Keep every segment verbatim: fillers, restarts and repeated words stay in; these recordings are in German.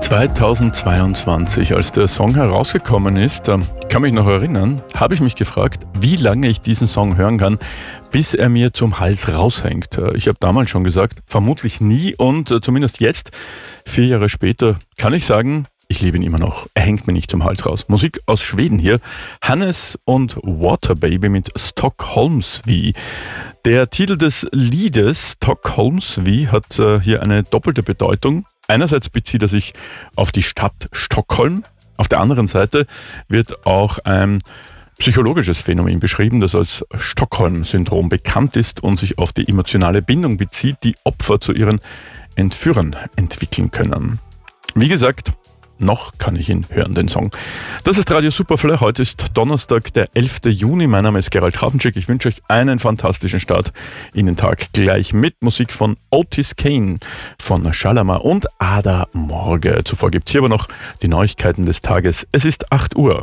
zweitausendzweiundzwanzig, als der Song herausgekommen ist, äh, kann mich noch erinnern, habe ich mich gefragt, wie lange ich diesen Song hören kann, bis er mir zum Hals raushängt. Äh, ich habe damals schon gesagt, vermutlich nie, und äh, zumindest jetzt, vier Jahre später, kann ich sagen, ich liebe ihn immer noch. Er hängt mir nicht zum Hals raus. Musik aus Schweden hier. Hannes und Waterbaby mit Stockholmsvy. Der Titel des Liedes Stockholmsvy hat äh, hier eine doppelte Bedeutung. Einerseits bezieht er sich auf die Stadt Stockholm. Auf der anderen Seite wird auch ein psychologisches Phänomen beschrieben, das als Stockholm-Syndrom bekannt ist und sich auf die emotionale Bindung bezieht, die Opfer zu ihren Entführern entwickeln können. Wie gesagt, noch kann ich ihn hören, den Song. Das ist Radio Superfly. Heute ist Donnerstag, der elfte Juni. Mein Name ist Gerald Trafenczyk. Ich wünsche euch einen fantastischen Start in den Tag. Gleich mit Musik von Otis Kane, von Shalamar und Ada Morge. Zuvor gibt es hier aber noch die Neuigkeiten des Tages. Es ist acht Uhr.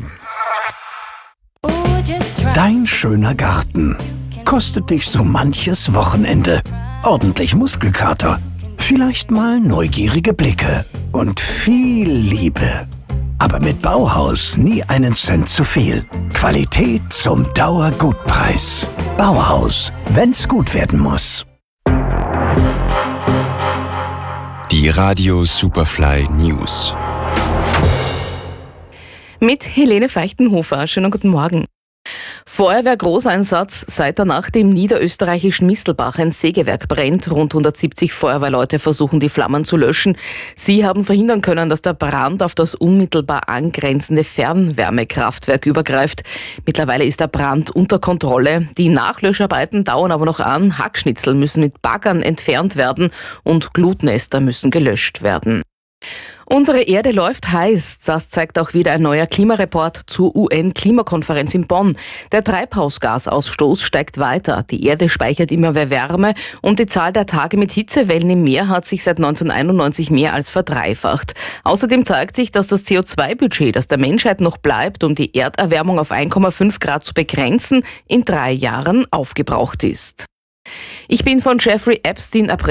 Dein schöner Garten kostet dich so manches Wochenende. Ordentlich Muskelkater. Vielleicht mal neugierige Blicke und viel Liebe. Aber mit Bauhaus nie einen Cent zu viel. Qualität zum Dauergutpreis. Bauhaus, wenn's gut werden muss. Die Radio Superfly News. Mit Helene Feichtenhofer. Schönen guten Morgen. Feuerwehr-Großeinsatz, seit der Nacht im niederösterreichischen Mistelbach ein Sägewerk brennt. Rund hundertsiebzig Feuerwehrleute versuchen, die Flammen zu löschen. Sie haben verhindern können, dass der Brand auf das unmittelbar angrenzende Fernwärmekraftwerk übergreift. Mittlerweile ist der Brand unter Kontrolle. Die Nachlöscharbeiten dauern aber noch an. Hackschnitzel müssen mit Baggern entfernt werden und Glutnester müssen gelöscht werden. Unsere Erde läuft heiß, das zeigt auch wieder ein neuer Klimareport zur U N-Klimakonferenz in Bonn. Der Treibhausgasausstoß steigt weiter, die Erde speichert immer mehr Wärme und die Zahl der Tage mit Hitzewellen im Meer hat sich seit neunzehnhunderteinundneunzig mehr als verdreifacht. Außerdem zeigt sich, dass das C O zwei Budget, das der Menschheit noch bleibt, um die Erderwärmung auf eins Komma fünf Grad zu begrenzen, in drei Jahren aufgebraucht ist. Ich bin von Jeffrey Epstein